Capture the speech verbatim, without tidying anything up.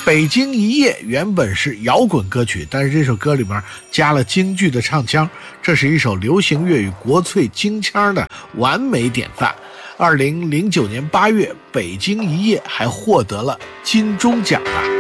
北京一夜原本是摇滚歌曲，但是这首歌里面加了京剧的唱腔，这是一首流行粤语国粹京腔的完美典范。二零零九年八月，北京一夜还获得了金钟奖啊。